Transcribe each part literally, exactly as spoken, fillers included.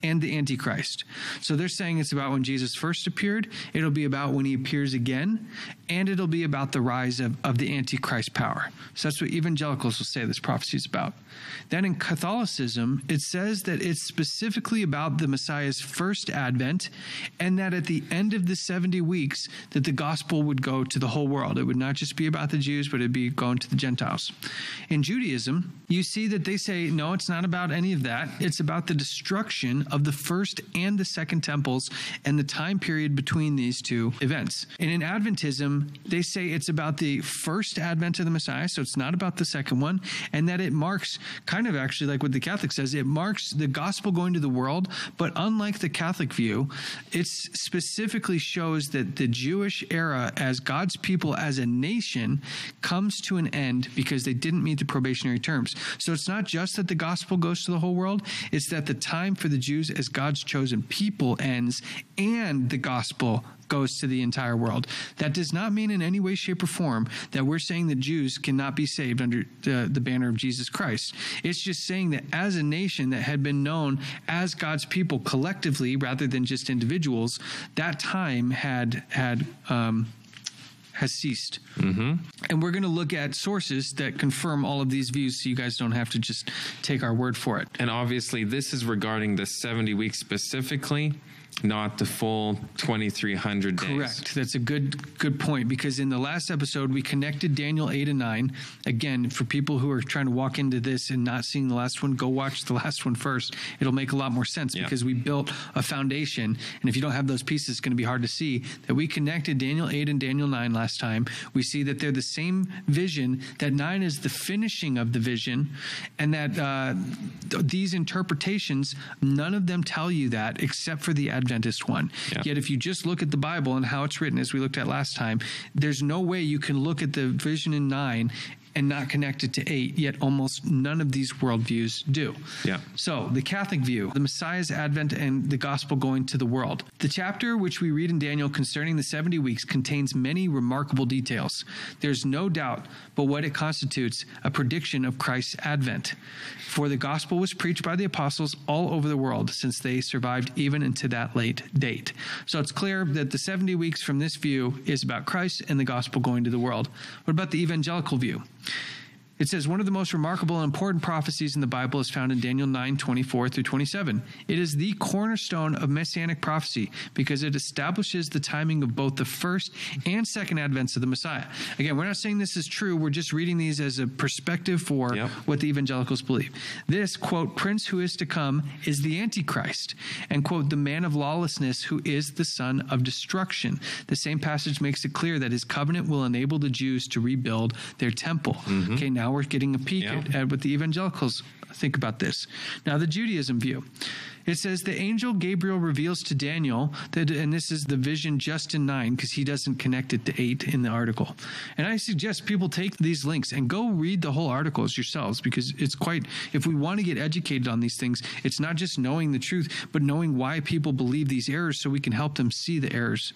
and the Antichrist. So they're saying it's about when Jesus first appeared, it'll be about when he appears again, and it'll be about the rise of, of the Antichrist power. So that's what evangelicals will say this prophecy is about. Then in Catholicism, it says that it's specifically about the Messiah's first advent, and that at the end of the seventy weeks, that the gospel would go to the whole world. It would not just be about the Jews, but it'd be going to the Gentiles. In Judaism, you see that they say, no, it's not about any of that. It's about the destruction of the first and the second temples and the time period between these two events. And in Adventism, they say it's about the first advent of the Messiah, so it's not about the second one, and that it marks, kind of actually like what the Catholic says, it marks the gospel going to the world, but unlike the Catholic view, it specifically shows that the Jewish era as God's people as a nation comes to an end because they didn't meet the probationary terms. So it's not just that the gospel goes to the whole world, it's that the time for the Jews as God's chosen people ends and the gospel goes to the entire world. That does not mean in any way, shape, or form that we're saying that Jews cannot be saved under the, the banner of Jesus Christ. It's just saying that as a nation that had been known as God's people collectively rather than just individuals, that time had had um, has ceased. Mm-hmm. And we're going to look at sources that confirm all of these views so you guys don't have to just take our word for it. And obviously, this is regarding the seventy weeks specifically, not the full twenty-three hundred days. Correct. That's a good good point, because in the last episode, we connected Daniel eight and nine. Again, for people who are trying to walk into this and not seeing the last one, go watch the last one first. It'll make a lot more sense yeah. because we built a foundation. And if you don't have those pieces, it's going to be hard to see that we connected Daniel eight and Daniel nine last time. We see that they're the same vision, that nine is the finishing of the vision, and that uh, th- these interpretations, none of them tell you that except for the Adventist one. Yeah. Yet if you just look at the Bible and how it's written, as we looked at last time, there's no way you can look at the vision in nine and not connect it to eight, yet almost none of these worldviews do. Yeah. So the Catholic view, the Messiah's advent and the gospel going to the world. The chapter which we read in Daniel concerning the seventy weeks contains many remarkable details. There's no doubt but what it constitutes a prediction of Christ's advent. For the gospel was preached by the apostles all over the world since they survived even into that late date. So it's clear that the seventy weeks from this view is about Christ and the gospel going to the world. What about the evangelical view? It says, one of the most remarkable and important prophecies in the Bible is found in Daniel nine, twenty-four through twenty-seven. It is the cornerstone of messianic prophecy because it establishes the timing of both the first and second advents of the Messiah. Again, we're not saying this is true. We're just reading these as a perspective for yep. what the evangelicals believe. This, quote, prince who is to come is the Antichrist, and, quote, the man of lawlessness who is the son of destruction. The same passage makes it clear that his covenant will enable the Jews to rebuild their temple. Mm-hmm. Okay, now we're getting a peek yeah. at, at what the evangelicals think about this. Now, the Judaism view. It says the angel Gabriel reveals to Daniel that, and this is the vision just in nine because he doesn't connect it to eight in the article. And I suggest people take these links and go read the whole articles yourselves because it's quite, if we want to get educated on these things, it's not just knowing the truth, but knowing why people believe these errors so we can help them see the errors.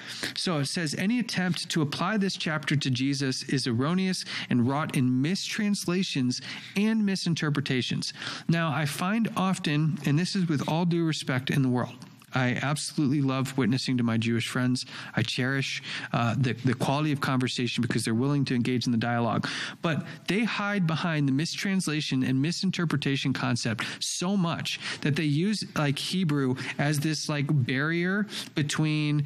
So it says, any attempt to apply this chapter to Jesus is erroneous and wrought in mistranslations and misinterpretations. Now, I find often, and this is with all due respect in the world, I absolutely love witnessing to my Jewish friends. I cherish uh, the, the quality of conversation because they're willing to engage in the dialogue. But they hide behind the mistranslation and misinterpretation concept so much that they use like Hebrew as this like barrier between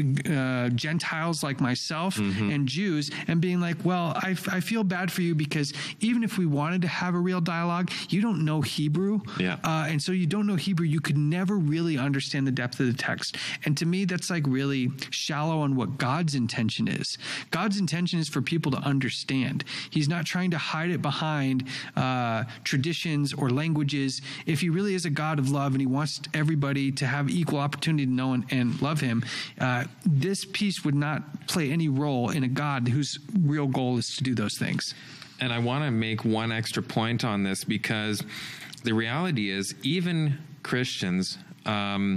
uh, Gentiles like myself mm-hmm. and Jews, and being like, well, I, I feel bad for you because even if we wanted to have a real dialogue, you don't know Hebrew. Yeah. Uh, and so you don't know Hebrew. You could never really understand the depth of the text. And to me, that's like really shallow on what God's intention is. God's intention is for people to understand. He's not trying to hide it behind uh, traditions or languages. If he really is a God of love and he wants everybody to have equal opportunity to know and, and love him, uh, this piece would not play any role in a God whose real goal is to do those things. And I want to make one extra point on this because the reality is even Christians, um,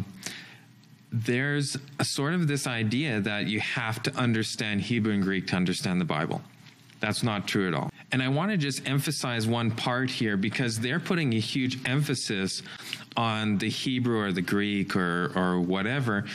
there's a sort of this idea that you have to understand Hebrew and Greek to understand the Bible. That's not true at all. And I want to just emphasize one part here, because they're putting a huge emphasis on the Hebrew or the Greek or, or whatever.